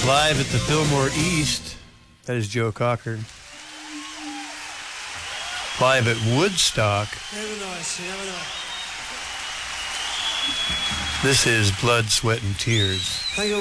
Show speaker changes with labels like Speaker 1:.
Speaker 1: Live at the Fillmore East, that is Joe Cocker. Live at Woodstock, this is Blood, Sweat, and Tears.